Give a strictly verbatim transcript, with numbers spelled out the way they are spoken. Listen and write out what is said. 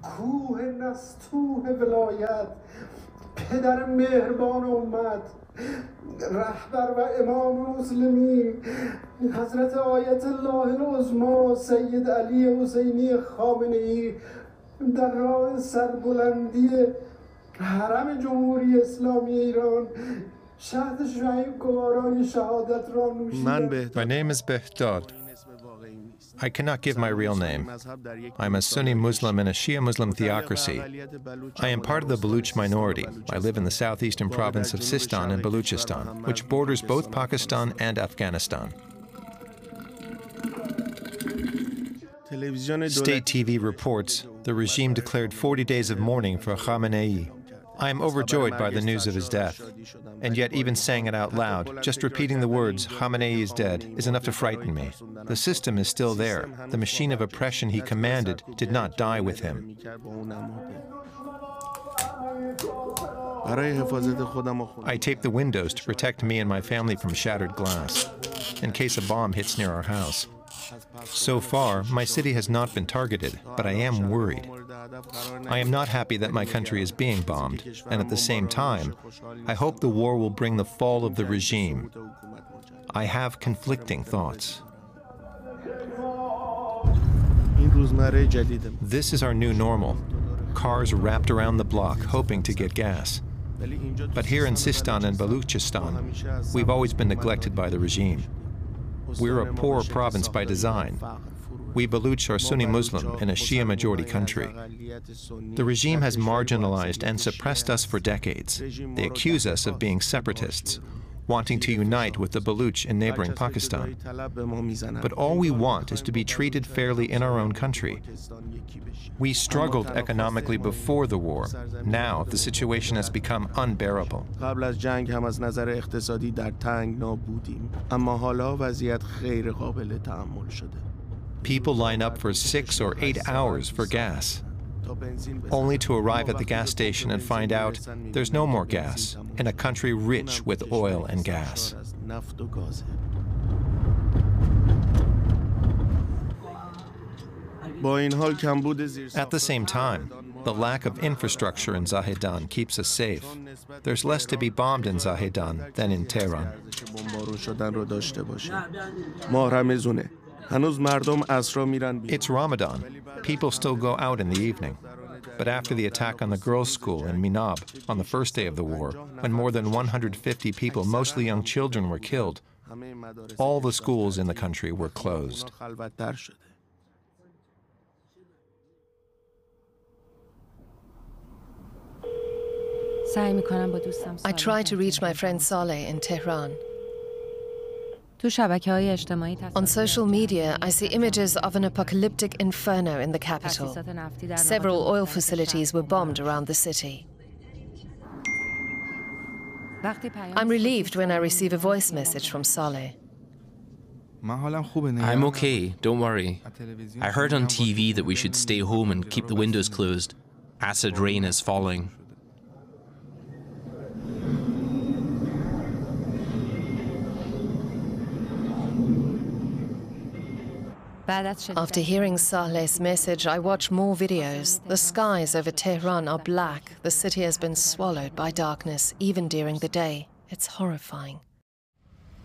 کوه نستوه ولایت پدر مهربان امت رهبر و امام مسلمین حضرت آیت الله العظما سید علی حسینی خامنه‌ای در راه سربلندی حرم جمهوری اسلامی ایران شهد شعیب کواران شهادت را نوشیدند. My name is Behdad. I cannot give my real name. I'm a Sunni Muslim in a Shia Muslim theocracy. I am part of the Baluch minority. I live in the southeastern province of Sistan in Baluchistan, which borders both Pakistan and Afghanistan. State T V reports the regime declared forty days of mourning for Khamenei. I am overjoyed by the news of his death, and yet even saying it out loud, just repeating the words, Khamenei is dead, is enough to frighten me. The system is still there. The machine of oppression he commanded did not die with him. I tape the windows to protect me and my family from shattered glass, in case a bomb hits near our house. So far, my city has not been targeted, but I am worried. I am not happy that my country is being bombed, and at the same time, I hope the war will bring the fall of the regime. I have conflicting thoughts. This is our new normal. Cars wrapped around the block, hoping to get gas. But here in Sistan and Baluchistan, we've always been neglected by the regime. We're a poor province by design. We Baluch are Sunni Muslim in a Shia majority country. The regime has marginalized and suppressed us for decades. They accuse us of being separatists, wanting to unite with the Baluch in neighboring Pakistan. But all we want is to be treated fairly in our own country. We struggled economically before the war. Now the situation has become unbearable. People line up for six or eight hours for gas, only to arrive at the gas station and find out there's no more gas in a country rich with oil and gas. At the same time, the lack of infrastructure in Zahedan keeps us safe. There's less to be bombed in Zahedan than in Tehran. It's Ramadan. People still go out in the evening. But after the attack on the girls' school in Minab on the first day of the war, when more than one hundred fifty people, mostly young children, were killed, all the schools in the country were closed. I try to reach my friend Saleh in Tehran. On social media, I see images of an apocalyptic inferno in the capital. Several oil facilities were bombed around the city. I'm relieved when I receive a voice message from Saleh. I'm okay, don't worry. I heard on T V that we should stay home and keep the windows closed. Acid rain is falling. After hearing Saleh's message, I watch more videos. The skies over Tehran are black. The city has been swallowed by darkness, even during the day. It's horrifying.